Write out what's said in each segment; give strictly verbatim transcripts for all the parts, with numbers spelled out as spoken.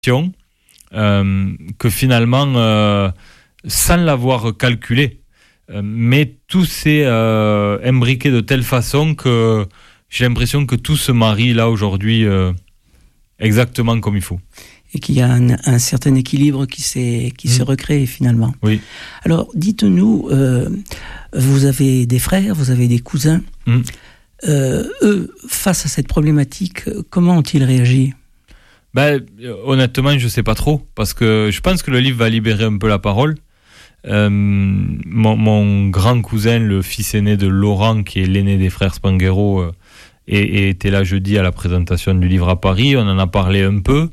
euh, que finalement, euh, sans l'avoir calculé, euh, mais tout s'est euh, imbriqué de telle façon que j'ai l'impression que tout se marie là aujourd'hui euh, exactement comme il faut. Et qu'il y a un, un certain équilibre qui s'est, qui mmh. s'est recréé finalement. Oui. Alors, dites-nous, euh, vous avez des frères, vous avez des cousins. Mmh. Euh, eux, face à cette problématique, comment ont-ils réagi ? Ben, honnêtement, je ne sais pas trop, parce que je pense que le livre va libérer un peu la parole. Euh, mon, mon grand cousin, le fils aîné de Laurent, qui est l'aîné des frères Spanghero, euh, et, et était là jeudi à la présentation du livre à Paris. On en a parlé un peu.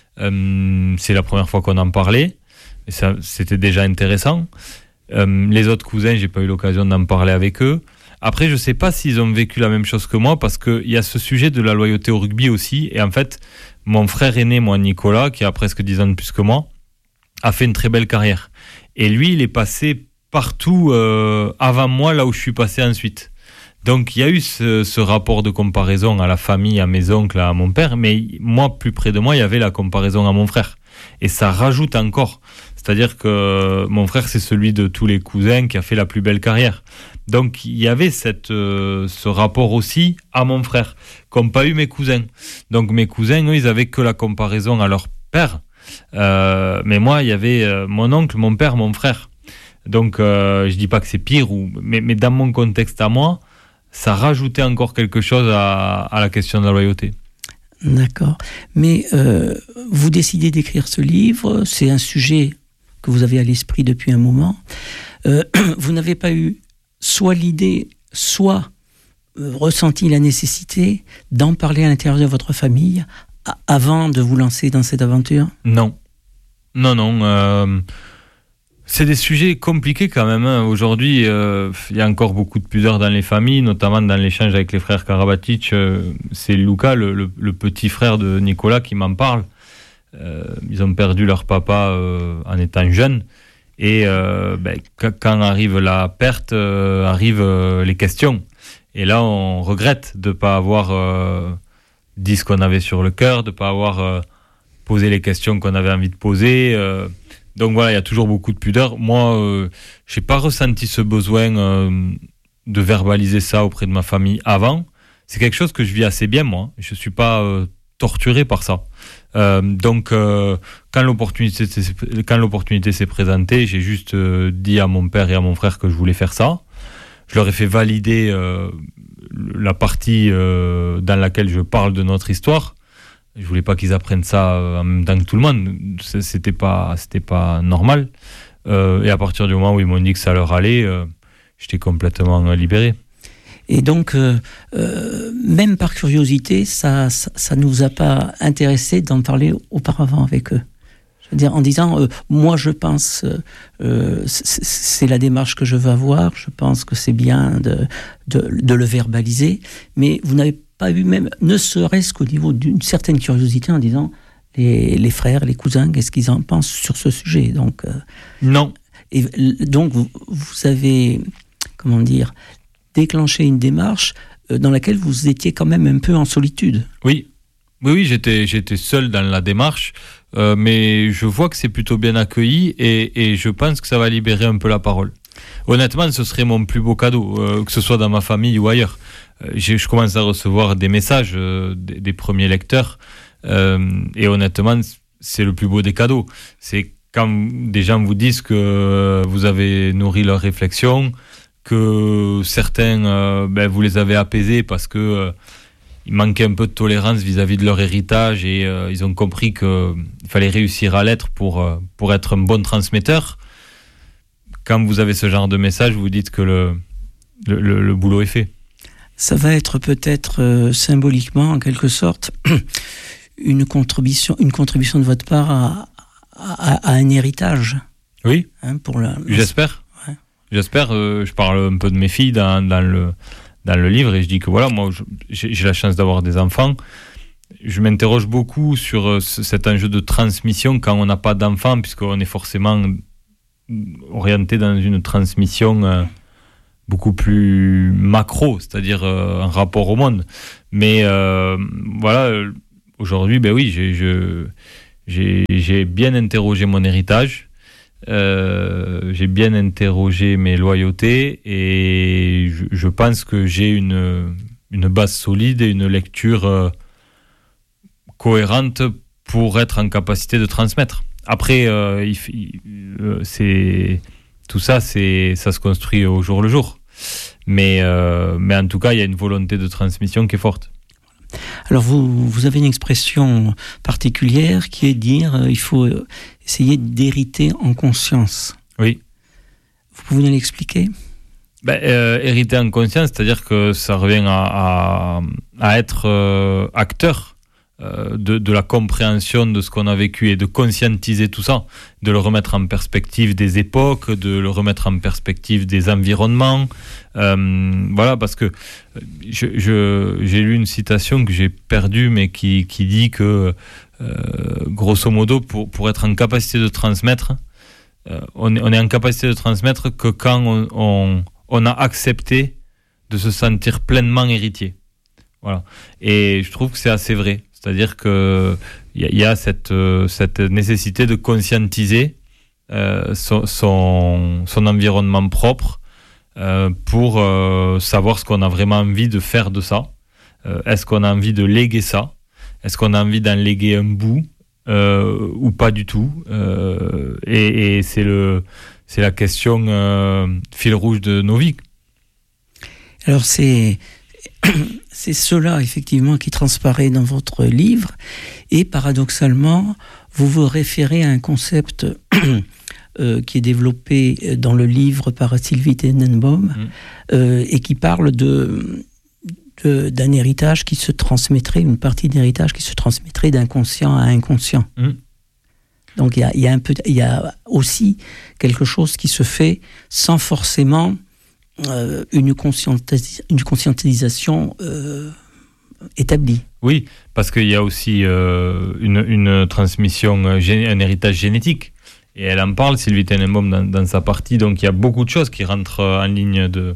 Euh, c'est la première fois qu'on en parlait, et ça, c'était déjà intéressant. Euh, les autres cousins, j'ai pas eu l'occasion d'en parler avec eux. Après, je sais pas s'ils ont vécu la même chose que moi, parce qu'il y a ce sujet de la loyauté au rugby aussi, et en fait, mon frère aîné, moi, Nicolas, qui a presque dix ans de plus que moi, a fait une très belle carrière. Et lui, il est passé partout euh, avant moi, là où je suis passé ensuite. Donc, il y a eu ce, ce rapport de comparaison à la famille, à mes oncles, à mon père, mais moi, plus près de moi, il y avait la comparaison à mon frère. Et ça rajoute encore. C'est-à-dire que mon frère, c'est celui de tous les cousins qui a fait la plus belle carrière. Donc, il y avait cette, euh, ce rapport aussi à mon frère, qu'ont pas eu mes cousins. Donc, mes cousins, eux, ils avaient que la comparaison à leur père. Euh, mais moi, il y avait euh, mon oncle, mon père, mon frère. Donc, euh, je dis pas que c'est pire, ou, mais, mais dans mon contexte à moi, ça rajoutait encore quelque chose à, à la question de la loyauté. D'accord. Mais euh, vous décidez d'écrire ce livre, c'est un sujet que vous avez à l'esprit depuis un moment. Euh, vous n'avez pas eu soit l'idée, soit euh, ressenti la nécessité d'en parler à l'intérieur de votre famille a- avant de vous lancer dans cette aventure ? Non. Non, non. Euh... C'est des sujets compliqués quand même. Hein. Aujourd'hui, euh, il y a encore beaucoup de pudeur dans les familles, notamment dans l'échange avec les frères Karabatic. Euh, c'est Luca, le, le, le petit frère de Nicolas, qui m'en parle. Euh, ils ont perdu leur papa euh, en étant jeunes. Et euh, ben, quand arrive la perte, euh, arrivent euh, les questions. Et là, on regrette de ne pas avoir euh, dit ce qu'on avait sur le cœur, de ne pas avoir euh, posé les questions qu'on avait envie de poser. Euh, Donc voilà, il y a toujours beaucoup de pudeur. Moi, euh, je n'ai pas ressenti ce besoin euh, de verbaliser ça auprès de ma famille avant. C'est quelque chose que je vis assez bien, moi. Je ne suis pas euh, torturé par ça. Euh, donc, euh, quand, l'opportunité, quand l'opportunité s'est présentée, j'ai juste euh, dit à mon père et à mon frère que je voulais faire ça. Je leur ai fait valider euh, la partie euh, dans laquelle je parle de notre histoire. Je voulais pas qu'ils apprennent ça en même temps que tout le monde. C'était pas, c'était pas normal. Euh, et à partir du moment où ils m'ont dit que ça leur allait, euh, j'étais complètement libéré. Et donc, euh, euh, même par curiosité, ça, ça, ça ne vous a pas intéressé d'en parler auparavant avec eux ? Je veux dire, en disant, euh, moi je pense, euh, c'est, c'est la démarche que je veux avoir, je pense que c'est bien de, de, de le verbaliser, mais vous n'avez pas eu même, ne serait-ce qu'au niveau d'une certaine curiosité en disant, les, les frères, les cousins, qu'est-ce qu'ils en pensent sur ce sujet ? Donc, euh, non. Et donc, vous, vous avez, comment dire, déclenché une démarche dans laquelle vous étiez quand même un peu en solitude. Oui, oui, oui, j'étais, j'étais seul dans la démarche, euh, mais je vois que c'est plutôt bien accueilli et, et je pense que ça va libérer un peu la parole. Honnêtement, ce serait mon plus beau cadeau, euh, que ce soit dans ma famille ou ailleurs. Euh, je commence à recevoir des messages euh, des, des premiers lecteurs euh, et honnêtement, c'est le plus beau des cadeaux. C'est quand des gens vous disent que vous avez nourri leur réflexion, que certains, euh, ben, vous les avez apaisés parce que euh, il manquait un peu de tolérance vis-à-vis de leur héritage et euh, ils ont compris qu'il fallait réussir à l'être pour, euh, pour être un bon transmetteur. Quand vous avez ce genre de message, vous dites que le, le, le, le boulot est fait. Ça va être peut-être euh, symboliquement, en quelque sorte, une contribution, une contribution de votre part à, à, à un héritage. Oui, hein, pour la, j'espère. Ouais. J'espère. Euh, je parle un peu de mes filles dans, dans, le, dans le livre et je dis que voilà, moi, je, j'ai, j'ai la chance d'avoir des enfants. Je m'interroge beaucoup sur euh, cet enjeu de transmission quand on n'a pas d'enfants, puisqu'on est forcément orienté dans une transmission euh, beaucoup plus macro, c'est-à-dire euh, un rapport au monde. Mais euh, voilà, aujourd'hui, ben oui, j'ai, je, j'ai, j'ai bien interrogé mon héritage, euh, j'ai bien interrogé mes loyautés et je, je pense que j'ai une, une base solide et une lecture euh, cohérente pour être en capacité de transmettre. Après, euh, il, il, euh, c'est, tout ça, c'est, ça se construit au jour le jour. Mais, euh, mais en tout cas, il y a une volonté de transmission qui est forte. Alors, vous, vous avez une expression particulière qui est de dire euh, il faut essayer d'hériter en conscience. Oui. Vous pouvez nous l'expliquer ? Ben, euh, hériter en conscience, c'est-à-dire que ça revient à, à, à être euh, acteur euh, de, de la compréhension de ce qu'on a vécu et de conscientiser tout ça, de le remettre en perspective des époques, de le remettre en perspective des environnements. Euh, voilà, parce que je, je, j'ai lu une citation que j'ai perdue, mais qui, qui dit que, euh, grosso modo, pour, pour être en capacité de transmettre, euh, on, est, on est en capacité de transmettre que quand on, on, on a accepté de se sentir pleinement héritier. Voilà. Et je trouve que c'est assez vrai. C'est-à-dire qu'il y, y a cette, euh, cette nécessité de conscientiser euh, son, son, son environnement propre euh, pour euh, savoir ce qu'on a vraiment envie de faire de ça. Euh, est-ce qu'on a envie de léguer ça ? Est-ce qu'on a envie d'en léguer un bout euh, ou pas du tout ? euh, et, et c'est, le, c'est la question euh, fil rouge de nos vies. Alors c'est... C'est cela, effectivement, qui transparaît dans votre livre. Et paradoxalement, vous vous référez à un concept euh, qui est développé dans le livre par Sylvie Tenenbaum mmh. euh, et qui parle de, de, d'un héritage qui se transmettrait, une partie d'héritage qui se transmettrait d'inconscient à inconscient. Mmh. Donc il y a, y a un peu, il y a aussi quelque chose qui se fait sans forcément Euh, une, conscientis- une conscientisation euh, établie. Oui, parce qu'il y a aussi euh, une, une transmission, un héritage génétique. Et elle en parle, Sylvie Tenenbaum, dans, dans sa partie. Donc il y a beaucoup de choses qui rentrent en ligne de,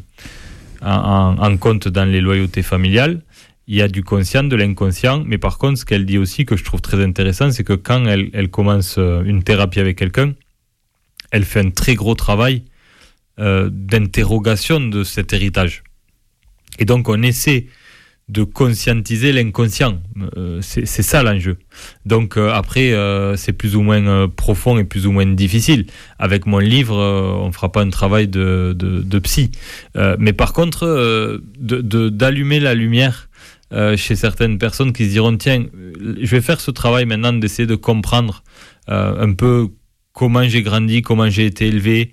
en, en compte dans les loyautés familiales. Il y a du conscient, de l'inconscient. Mais par contre, ce qu'elle dit aussi, que je trouve très intéressant, c'est que quand elle, elle commence une thérapie avec quelqu'un, elle fait un très gros travail Euh, d'interrogation de cet héritage. Et donc on essaie de conscientiser l'inconscient. Euh, c'est, c'est ça l'enjeu. Donc euh, après, euh, c'est plus ou moins euh, profond et plus ou moins difficile. Avec mon livre, euh, on ne fera pas un travail de, de, de psy. Euh, mais par contre, euh, de, de, d'allumer la lumière euh, chez certaines personnes qui se diront, tiens, je vais faire ce travail maintenant d'essayer de comprendre euh, un peu comment j'ai grandi, comment j'ai été élevé,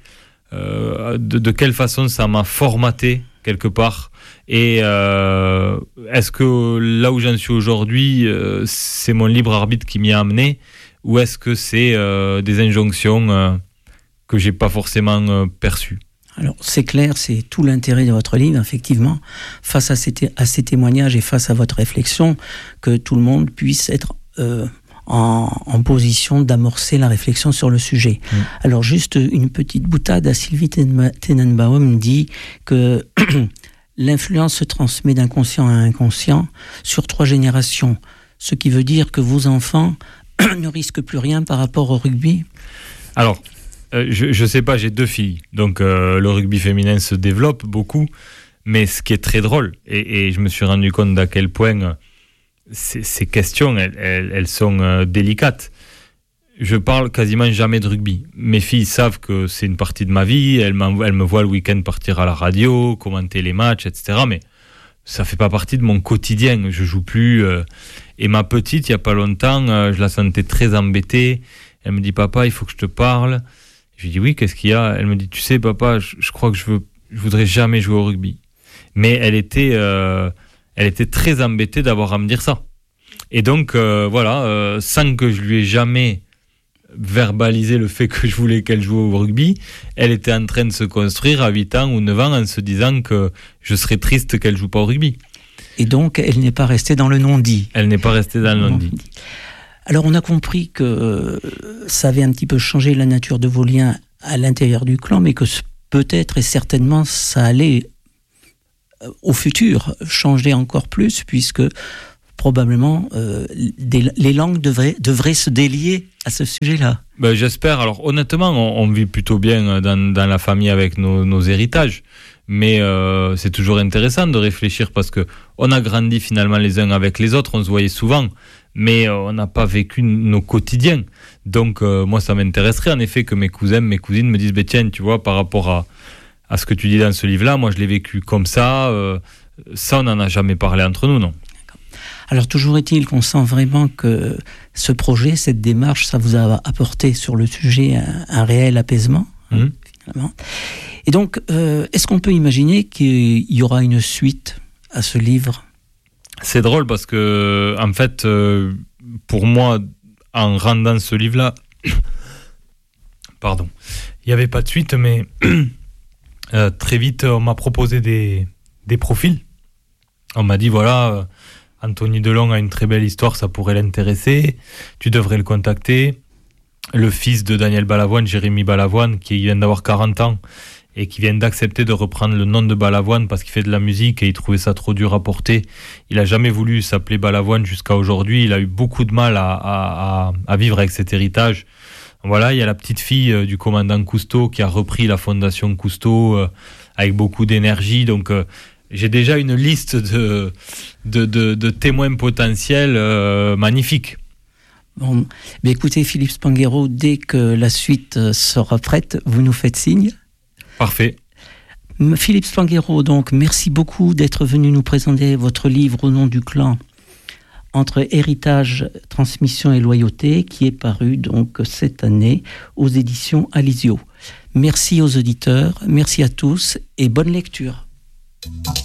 Euh, de, de quelle façon ça m'a formaté quelque part et euh, est-ce que là où j'en suis aujourd'hui euh, c'est mon libre arbitre qui m'y a amené ou est-ce que c'est euh, des injonctions euh, que j'ai pas forcément euh, perçues. Alors c'est clair, c'est tout l'intérêt de votre livre, effectivement, face à ces, té- à ces témoignages et face à votre réflexion, que tout le monde puisse être euh, En, en position d'amorcer la réflexion sur le sujet. Mmh. Alors juste une petite boutade, à Sylvie Tenenbaum dit que l'influence se transmet d'inconscient à inconscient sur trois générations, ce qui veut dire que vos enfants ne risquent plus rien par rapport au rugby. Alors, euh, je ne sais pas, j'ai deux filles, donc euh, le rugby féminin se développe beaucoup, mais ce qui est très drôle, et, et je me suis rendu compte d'à quel point Ces, ces questions, elles, elles, elles sont euh, délicates. Je parle quasiment jamais de rugby. Mes filles savent que c'est une partie de ma vie. Elles, elles me voient le week-end partir à la radio, commenter les matchs, et cetera. Mais ça fait pas partie de mon quotidien. Je joue plus. Euh, et ma petite, il y a pas longtemps, euh, je la sentais très embêtée. Elle me dit, papa, il faut que je te parle. Je lui dis, oui, qu'est-ce qu'il y a ? Elle me dit, tu sais, papa, je, je crois que je veux, je voudrais jamais jouer au rugby. Mais elle était... Euh, Elle était très embêtée d'avoir à me dire ça. Et donc, euh, voilà, euh, sans que je lui ai jamais verbalisé le fait que je voulais qu'elle joue au rugby, elle était en train de se construire à huit ans ou neuf ans en se disant que je serais triste qu'elle joue pas au rugby. Et donc, elle n'est pas restée dans le non-dit. Elle n'est pas restée dans le non-dit. Alors, on a compris que euh, ça avait un petit peu changé la nature de vos liens à l'intérieur du clan, mais que peut-être et certainement ça allait au futur changer encore plus, puisque probablement euh, des, les langues devraient, devraient se délier à ce sujet-là. Ben, j'espère. Alors honnêtement, on, on vit plutôt bien dans, dans la famille avec nos, nos héritages. Mais euh, c'est toujours intéressant de réfléchir parce que on a grandi finalement les uns avec les autres, on se voyait souvent, mais euh, on n'a pas vécu nos quotidiens. Donc euh, moi, ça m'intéresserait en effet que mes cousins, mes cousines me disent, bah, tiens, tu vois, par rapport à, à ce que tu dis dans ce livre-là, moi je l'ai vécu comme ça, euh, ça on n'en a jamais parlé entre nous, non. Alors toujours est-il qu'on sent vraiment que ce projet, cette démarche, ça vous a apporté sur le sujet un, un réel apaisement, mmh. hein, finalement. Et donc, euh, est-ce qu'on peut imaginer qu'il y aura une suite à ce livre ? C'est drôle parce que, en fait, euh, pour moi, en rendant ce livre-là, pardon, il n'y avait pas de suite, mais euh, très vite, on m'a proposé des, des profils. On m'a dit, voilà, euh, Anthony Delon a une très belle histoire, ça pourrait l'intéresser, tu devrais le contacter. Le fils de Daniel Balavoine, Jérémy Balavoine, qui vient d'avoir quarante ans, et qui vient d'accepter de reprendre le nom de Balavoine parce qu'il fait de la musique et il trouvait ça trop dur à porter. Il n'a jamais voulu s'appeler Balavoine jusqu'à aujourd'hui. Il a eu beaucoup de mal à, à, à vivre avec cet héritage. Voilà, il y a la petite fille du commandant Cousteau qui a repris la fondation Cousteau euh, avec beaucoup d'énergie. Donc, euh, j'ai déjà une liste de, de, de, de témoins potentiels euh, magnifiques. Bon, mais écoutez, Philippe Spanghero, dès que la suite sera prête, vous nous faites signe. Parfait. Philippe Spanghero, donc, merci beaucoup d'être venu nous présenter votre livre Au nom du clan, entre héritage, transmission et loyauté, qui est paru donc cette année aux éditions Alizio. Merci aux auditeurs, merci à tous et bonne lecture.